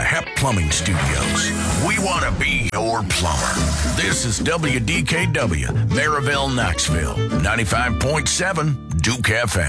Hep Plumbing Studios. We want to be your plumber. This is WDKW, Maryville, Knoxville, 95.7 Duke FM.